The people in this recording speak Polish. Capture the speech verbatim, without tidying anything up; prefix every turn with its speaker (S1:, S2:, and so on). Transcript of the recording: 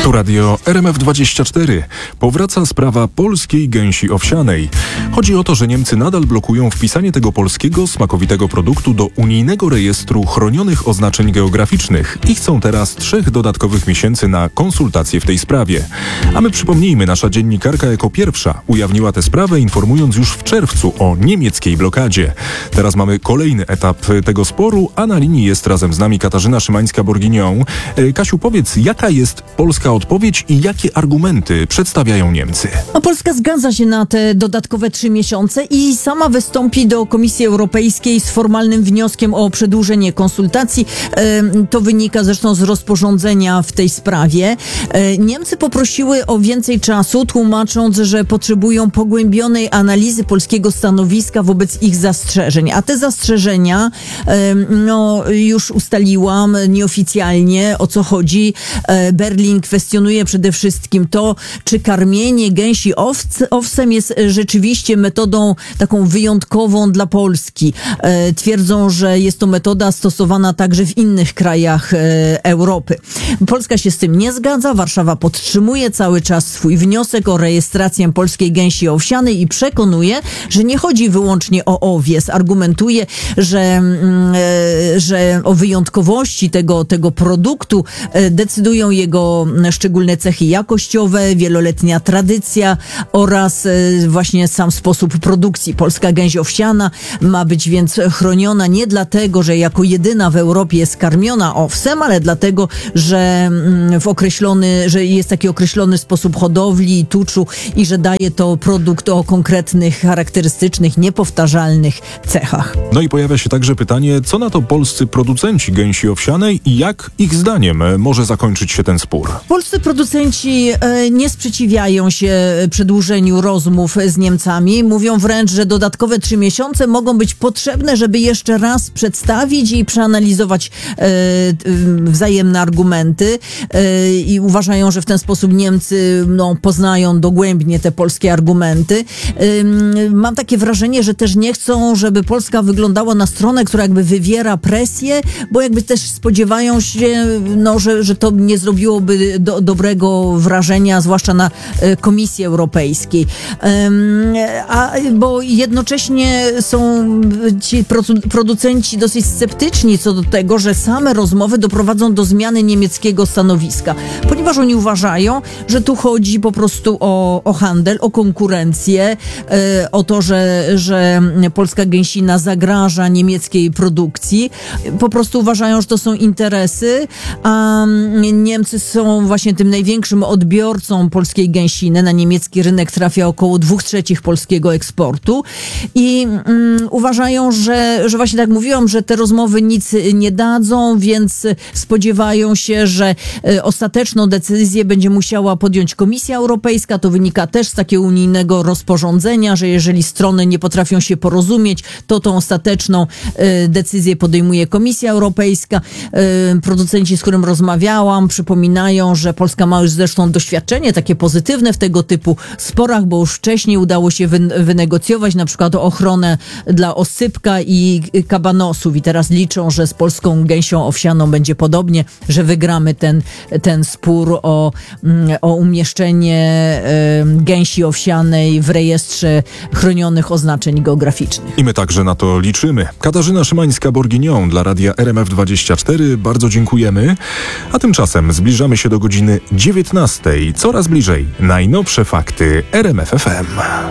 S1: Tu radio R M F dwadzieścia cztery. Powraca sprawa polskiej gęsi owsianej. Chodzi o to, że Niemcy nadal blokują wpisanie tego polskiego, smakowitego produktu do unijnego rejestru chronionych oznaczeń geograficznych i chcą teraz trzech dodatkowych miesięcy na konsultacje w tej sprawie. A my przypomnijmy, nasza dziennikarka jako pierwsza ujawniła tę sprawę, informując już w czerwcu o niemieckiej blokadzie. Teraz mamy kolejny etap tego sporu, a na linii jest razem z nami Katarzyna Szymańska-Bourguignon. Kasiu, powiedz, jaka jest polska odpowiedź i jakie argumenty przedstawiają Niemcy?
S2: No, Polska zgadza się na te dodatkowe trzy miesiące i sama wystąpi do Komisji Europejskiej z formalnym wnioskiem o przedłużenie konsultacji. E, to wynika zresztą z rozporządzenia w tej sprawie. E, Niemcy poprosiły o więcej czasu, tłumacząc, że potrzebują pogłębionej analizy polskiego stanowiska wobec ich zastrzeżeń. A te zastrzeżenia e, no, już ustaliłam nieoficjalnie, o co chodzi. E, Berlin kwestionuje przede wszystkim to, czy karmienie gęsi owc, owsem jest rzeczywiście metodą taką wyjątkową dla Polski. E, twierdzą, że jest to metoda stosowana także w innych krajach e, Europy. Polska się z tym nie zgadza. Warszawa podtrzymuje cały czas swój wniosek o rejestrację polskiej gęsi owsianej i przekonuje, że nie chodzi wyłącznie o owies. Argumentuje, że, e, że o wyjątkowości tego, tego produktu e, decydują jego szczególne cechy jakościowe, wieloletnia tradycja oraz właśnie sam sposób produkcji. Polska gęś owsiana ma być więc chroniona nie dlatego, że jako jedyna w Europie jest karmiona owsem, ale dlatego, że w określony, że jest taki określony sposób hodowli i tuczu i że daje to produkt o konkretnych, charakterystycznych, niepowtarzalnych cechach.
S1: No i pojawia się także pytanie, co na to polscy producenci gęsi owsianej i jak ich zdaniem może zakończyć się ten spór?
S2: Polscy producenci e, nie sprzeciwiają się przedłużeniu rozmów z Niemcami. Mówią wręcz, że dodatkowe trzy miesiące mogą być potrzebne, żeby jeszcze raz przedstawić i przeanalizować e, wzajemne argumenty e, i uważają, że w ten sposób Niemcy no, poznają dogłębnie te polskie argumenty. E, mam takie wrażenie, że też nie chcą, żeby Polska wyglądała na stronę, która jakby wywiera presję, bo jakby też spodziewają się, no, że, że to nie zrobiłoby do, dobrego wrażenia, zwłaszcza na e, Komisji Europejskiej. Um, a, bo jednocześnie są ci producenci dosyć sceptyczni co do tego, że same rozmowy doprowadzą do zmiany niemieckiego stanowiska. Ponieważ oni uważają, że tu chodzi po prostu o, o handel, o konkurencję, e, o to, że, że polska gęsina zagraża niemieckiej produkcji. Po prostu uważają, że to są interesy, a Niemcy są właśnie tym największym odbiorcą polskiej gęsiny. Na niemiecki rynek trafia około dwóch trzecich polskiego eksportu i um, uważają, że, że właśnie tak mówiłam, że te rozmowy nic nie dadzą, więc spodziewają się, że e, ostateczną decyzję będzie musiała podjąć Komisja Europejska. To wynika też z takiego unijnego rozporządzenia, że jeżeli strony nie potrafią się porozumieć, to tą ostateczną e, decyzję podejmuje Komisja Europejska. E, producenci, z którym rozmawiałam, przypominają, że Polska ma już zresztą doświadczenie takie pozytywne w tego typu sporach, bo już wcześniej udało się wy- wynegocjować na przykład ochronę dla oscypka i kabanosów i teraz liczą, że z polską gęsią owsianą będzie podobnie, że wygramy ten, ten spór o, o umieszczenie y, gęsi owsianej w rejestrze chronionych oznaczeń geograficznych.
S1: I my także na to liczymy. Katarzyna Szymańska-Bourguignon dla radia R M F dwadzieścia cztery. Bardzo dziękujemy. A tymczasem zbliżamy się do godziny dziewiętnastej. Coraz bliżej. Najnowsze fakty R M F F M.